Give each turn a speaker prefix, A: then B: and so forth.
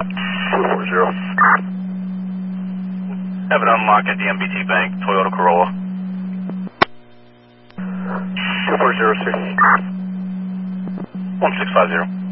A: 240.
B: Have it unlocked at the MBT Bank, Toyota Corolla.
A: 240,
B: 1650.